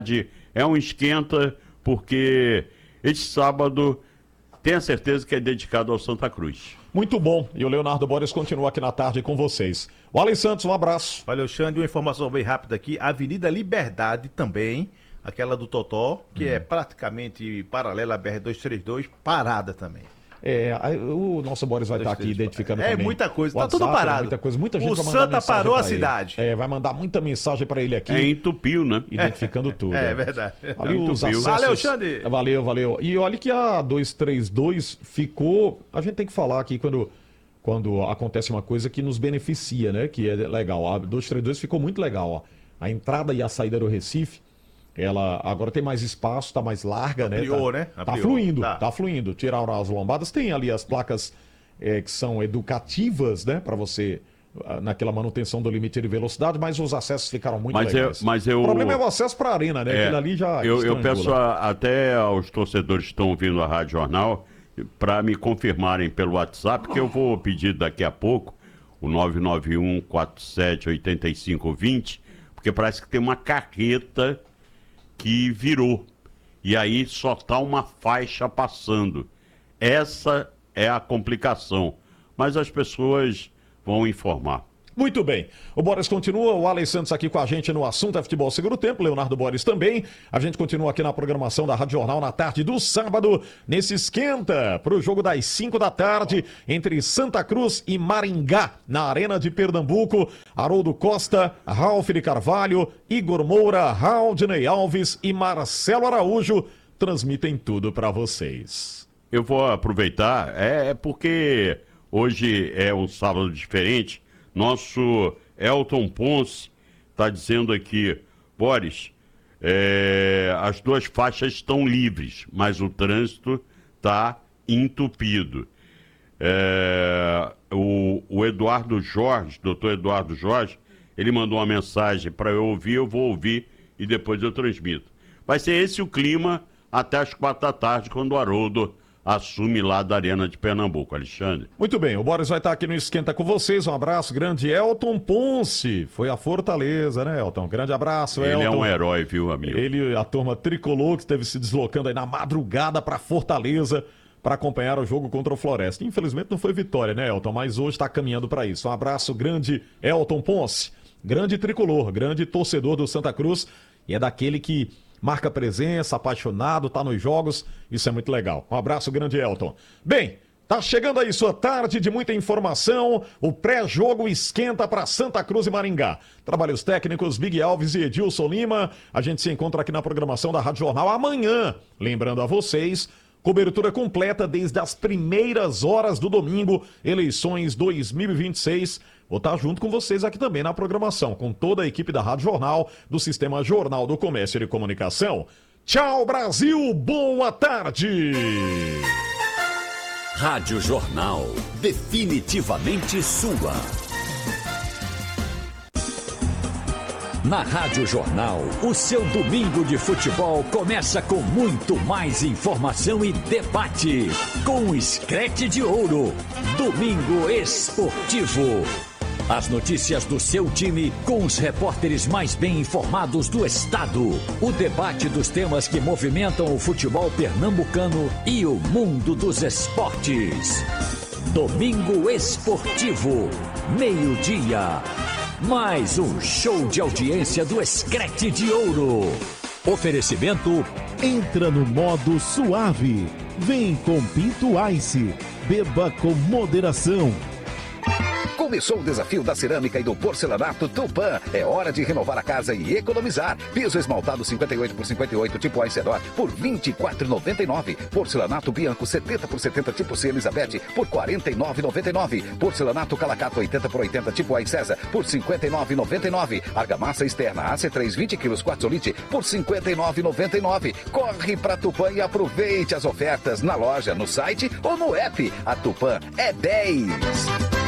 É um esquenta, porque este sábado tenha certeza que é dedicado ao Santa Cruz. Muito bom. E o Leonardo Borges continua aqui na tarde com vocês. O Alen Santos, um abraço. Valeu, Xande. Uma informação bem rápida aqui. Avenida Liberdade também, aquela do Totó, que é praticamente paralela à BR-232, parada também. O nosso Boris vai estar aqui identificando também. Muita coisa, WhatsApp, tá tudo parado. Muita coisa, muita gente o vai mandar Santa mensagem parou a pra ele. cidade. Vai mandar muita mensagem para ele aqui. Entupiu, né? Identificando tudo. É verdade. Ali os acessos... Valeu, Xande. Valeu. E olha que a 232 ficou... A gente tem que falar aqui quando acontece uma coisa que nos beneficia, né? Que é legal. A 232 ficou muito legal, ó. A entrada e a saída do Recife, ela agora tem mais espaço, tá mais larga, Ampliou, né? né? Tá fluindo, tá fluindo. Tiraram as lombadas, tem ali as placas que são educativas, né? Para você, naquela manutenção do limite de velocidade, mas os acessos ficaram muito legais. O problema é o acesso para a arena, né? Aquilo ali já eu peço até aos torcedores que estão ouvindo a Rádio Jornal para me confirmarem pelo WhatsApp, que eu vou pedir daqui a pouco, o 991-47-8520, porque parece que tem uma carreta que virou, e aí só tá uma faixa passando. Essa é a complicação, mas as pessoas vão informar. Muito bem. O Boris continua, o Alen Santos aqui com a gente no assunto é Futebol Segundo Tempo, Leonardo Boris também. A gente continua aqui na programação da Rádio Jornal na tarde do sábado, nesse esquenta para o jogo das 5 da tarde entre Santa Cruz e Maringá, na Arena de Pernambuco. Haroldo Costa, Ralf de Carvalho, Igor Moura, Raudney Alves e Marcelo Araújo transmitem tudo para vocês. Eu vou aproveitar, porque hoje é um sábado diferente. Nosso Elton Ponce está dizendo aqui, Boris, as duas faixas estão livres, mas o trânsito está entupido. O Eduardo Jorge, doutor Eduardo Jorge, ele mandou uma mensagem para eu ouvir, eu vou ouvir e depois eu transmito. Vai ser esse o clima até as 4 da tarde, quando o Haroldo assume lá da Arena de Pernambuco, Alexandre. Muito bem, o Boris vai estar aqui no Esquenta com vocês. Um abraço grande, Elton Ponce. Foi a Fortaleza, né, Elton? Grande abraço, Elton. Ele é um herói, viu, amigo? Ele, a turma tricolor que esteve se deslocando aí na madrugada para Fortaleza para acompanhar o jogo contra o Floresta. Infelizmente não foi vitória, né, Elton? Mas hoje está caminhando para isso. Um abraço grande, Elton Ponce. Grande tricolor, grande torcedor do Santa Cruz. E é daquele que marca presença, apaixonado, tá nos jogos, isso é muito legal. Um abraço grande, Elton. Bem, tá chegando aí sua tarde de muita informação, o pré-jogo esquenta para Santa Cruz e Maringá. Trabalhos técnicos, Big Alves e Edilson Lima. A gente se encontra aqui na programação da Rádio Jornal amanhã. Lembrando a vocês, cobertura completa desde as primeiras horas do domingo, eleições 2026. Vou estar junto com vocês aqui também na programação, com toda a equipe da Rádio Jornal, do Sistema Jornal do Comércio e de Comunicação. Tchau, Brasil! Boa tarde! Rádio Jornal, definitivamente sua. Na Rádio Jornal, o seu domingo de futebol começa com muito mais informação e debate. Com o Screte de Ouro, Domingo Esportivo. As notícias do seu time com os repórteres mais bem informados do estado. O debate dos temas que movimentam o futebol pernambucano e o mundo dos esportes. Domingo Esportivo, meio-dia. Mais um show de audiência do Screte de Ouro. Oferecimento: entra no modo suave. Vem com Pinto Ice. Beba com moderação. Começou o desafio da cerâmica e do porcelanato Tupã. É hora de renovar a casa e economizar. Piso esmaltado 58 por 58 tipo Aicedor por R$ 24,99. Porcelanato Bianco 70 por 70 tipo C Elizabeth por R$ 49,99. Porcelanato Calacato 80 por 80 tipo Aicesa por R$ 59,99. Argamassa externa AC3 20 kg Quartzolite por R$ 59,99. Corre pra Tupã e aproveite as ofertas na loja, no site ou no app. A Tupã é 10.